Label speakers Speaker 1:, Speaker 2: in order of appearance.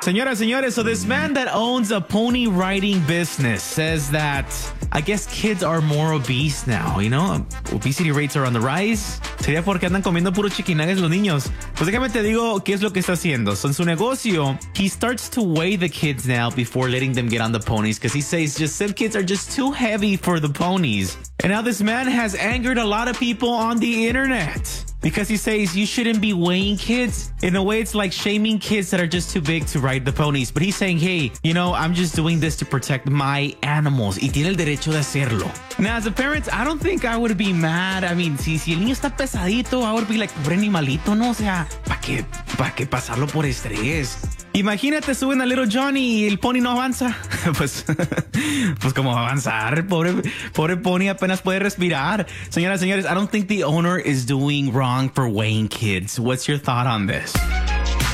Speaker 1: Señoras, señores, so this man that owns a pony riding business says that I guess kids are more obese now, you know? Obesity rates are on the rise. Sería porque andan comiendo puro chiquinagues los niños. Pues déjame te digo qué es lo que está haciendo. So en su negocio, he starts to weigh the kids now before letting them get on the ponies because he says just some kids are just too heavy for the ponies. And now this man has angered a lot of people on the internet. Because he says you shouldn't be weighing kids. In a way, it's like shaming kids that are just too big to ride the ponies. But he's saying, hey, you know, I'm just doing this to protect my animals. Y tiene el derecho de hacerlo. Now, as a parent, I don't think I would be mad. I mean, si el niño está pesadito, I would be like, pobre animalito, ¿no? O sea, ¿para qué pasarlo por estrés? Imagínate, suben a Little Johnny y el pony no avanza. pues ¿cómo va a avanzar? Pobre pony apenas puede respirar. Señoras, señores, I don't think the owner is doing wrong for weighing kids. What's your thought on this?